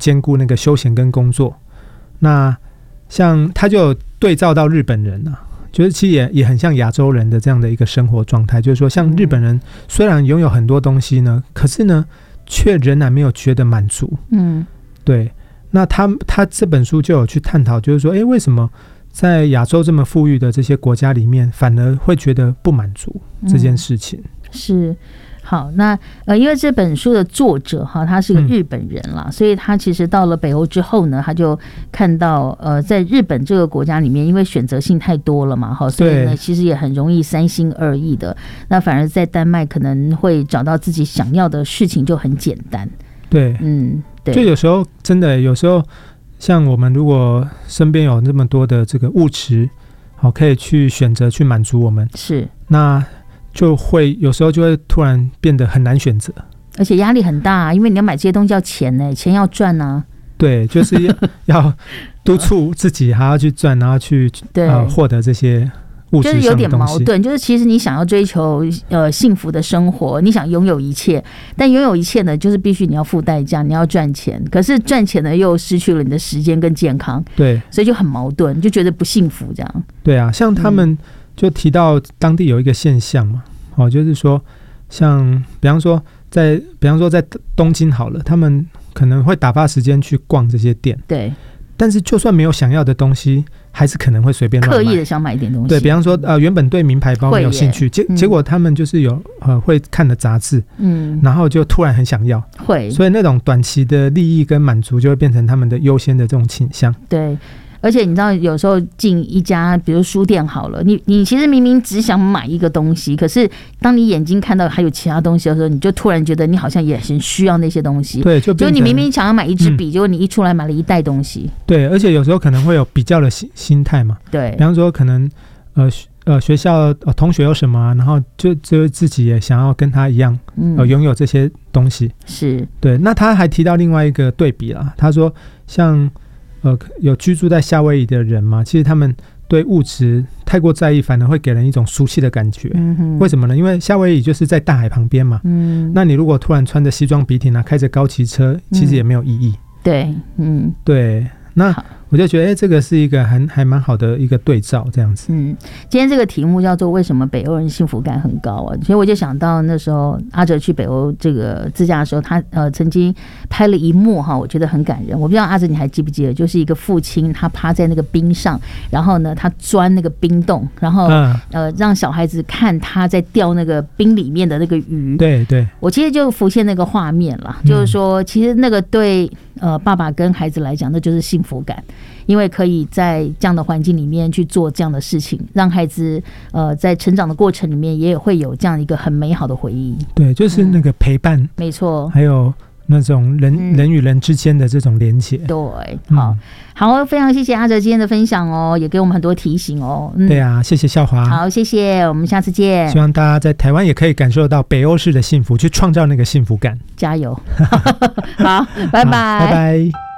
兼顾那个休闲跟工作。那像他就对照到日本人啊，就是其实也很像亚洲人的这样的一个生活状态，就是说像日本人虽然拥有很多东西呢，可是呢却仍然没有觉得满足。对。那他这本书就有去探讨，就是说为什么在亚洲这么富裕的这些国家里面反而会觉得不满足这件事情。 是。好，那因为这本书的作者哈，他是个日本人啦，所以他其实到了北欧之后呢，他就看到在日本这个国家里面，因为选择性太多了嘛，哈，所以呢其实也很容易三心二意的。那反而在丹麦可能会找到自己想要的事情就很简单。 对，对，就有时候真的有时候像我们如果身边有那么多的这个物质，好可以去选择去满足我们，是那。就会有时候就会突然变得很难选择， 而且压力很大，因为你要买这些东西要钱呢，钱要赚啊。 对，就是要督促自己还要去赚，然后去获得这些物质上的东西， 就是有点矛盾。就是其实你想要追求幸福的生活，你想拥有一切，但拥有一切呢，就是必须你要付代价，你要赚钱。可是赚钱呢，又失去了你的时间跟健康，对，所以就很矛盾，就觉得不幸福这样。 对啊，像他们。就提到当地有一个现象嘛，就是说，像比方说在东京好了，他们可能会打发时间去逛这些店，对。但是就算没有想要的东西，还是可能会随便乱买， 刻意的想买一点东西。 对，比方说原本对名牌包没有兴趣，结果他们就是有会看的杂志，然后就突然很想要，会，所以那种短期的利益跟满足就会变成他们的优先的这种倾向。 对。而且你知道，有时候进一家比如书店好了，你其实明明只想买一个东西，可是当你眼睛看到还有其他东西的时候，你就突然觉得你好像也很需要那些东西。对，就你明明想要买一支笔，结果你一出来买了一袋东西。 对，而且有时候可能会有比较的心态嘛。对，比方说可能学校同学有什么然后就自己也想要跟他一样拥有这些东西。是。对，那他还提到另外一个对比啦，他说像。有居住在夏威夷的人嘛，其实他们对物质太过在意，反而会给人一种俗气的感觉。为什么呢？因为夏威夷就是在大海旁边嘛。那你如果突然穿着西装笔挺开着高级车，其实也没有意义。对，对。那我就觉得这个是一个还蛮好的一个对照，这样子。 今天这个题目叫做为什么北欧人幸福感很高啊？所以我就想到那时候阿哲去北欧这个自驾的时候，他曾经拍了一幕哈，我觉得很感人。我不知道阿哲你还记不记得，就是一个父亲他趴在那个冰上，然后呢他钻那个冰洞，然后让小孩子看他在钓那个冰里面的那个鱼。对对，我其实就浮现那个画面了，就是说其实那个对爸爸跟孩子来讲，那就是幸福感。因为可以在这样的环境里面去做这样的事情，让孩子在成长的过程里面也会有这样一个很美好的回忆。 对，就是那个陪伴， 没错， 还有那种人与人之间的这种连结。 对，好，非常谢谢阿哲今天的分享哦，也给我们很多提醒哦。 对啊，谢谢校华。 好，谢谢，我们下次见。 希望大家在台湾也可以感受到北欧式的幸福，去创造那个幸福感。 加油！好，拜拜， 拜拜。